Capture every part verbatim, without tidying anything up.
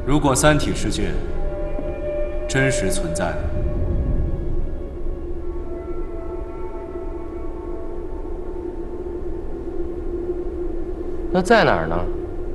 如果三体世界真实存在的， 那在哪儿呢？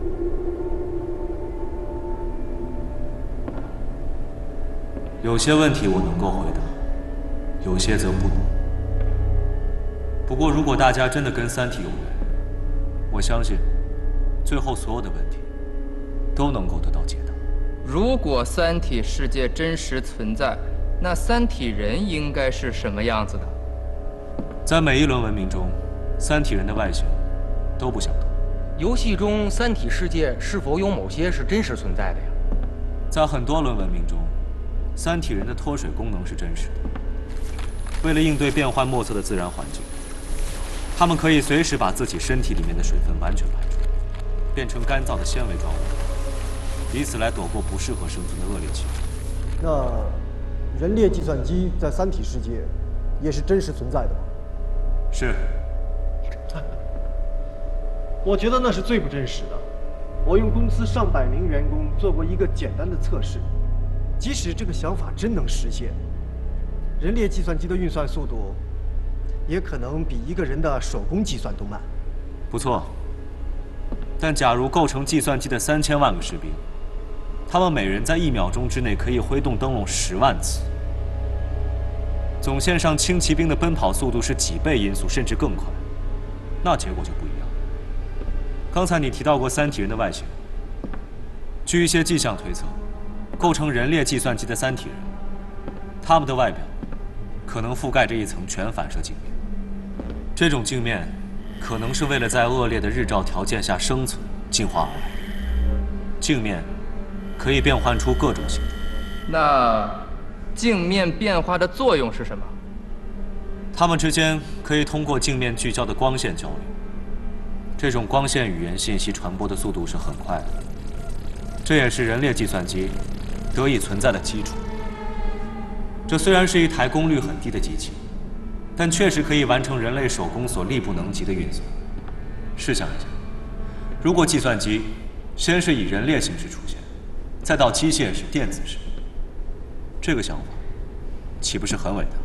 有些问题我能够回答，有些则不能。不过，如果大家真的跟三体有缘，我相信，最后所有的问题都能够得到解答。 如果三体世界真实存在，那三体人应该是什么样子的？ 在每一轮文明中，三体人的外形都不相同。 游戏中三体世界是否有某些是真实存在的呀？ 在很多轮文明中，三体人的脱水功能是真实的。为了应对变幻莫测的自然环境，他们可以随时把自己身体里面的水分完全排出，变成干燥的纤维状物，以此来躲过不适合生存的恶劣气候。 那人列计算机在三体世界也是真实存在的吗？ 是。 我觉得那是最不真实的。我用公司上百名员工做过一个简单的测试，即使这个想法真能实现，人列计算机的运算速度也可能比一个人的手工计算都慢。 不错。但假如构成计算机的三千万个士兵，他们每人在一秒钟之内可以挥动灯笼十万次，总线上轻骑兵的奔跑速度是几倍音速，甚至更快，那结果就不一样。刚才你提到过三体人的外形，据一些迹象推测，构成人列计算机的三体人，他们的外表可能覆盖着一层全反射镜面。这种镜面可能是为了在恶劣的日照条件下生存进化而来的。镜面可以变换出各种形状。 那镜面变化的作用是什么？ 它们之间可以通过镜面聚焦的光线交流。这种光线语言信息传播的速度是很快的，这也是人列计算机得以存在的基础。这虽然是一台功率很低的机器，但确实可以完成人类手工所力不能及的运算。试想一下，如果计算机先是以人列形式出现，再到机械式、电子式，这个想法岂不是很伟大？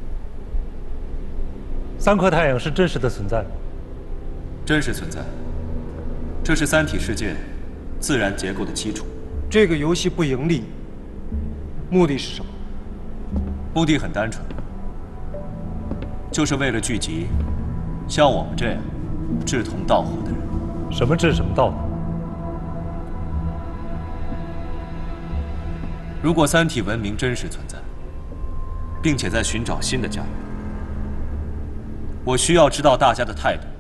三颗太阳是真实的存在吗？ 真实存在，这是三体世界自然结构的基础。 这个游戏不盈利，目的是什么？ 目的很单纯，就是为了聚集像我们这样志同道合的人。 什么志什么道呢？ 如果三体文明真实存在，并且在寻找新的家园，我需要知道大家的态度。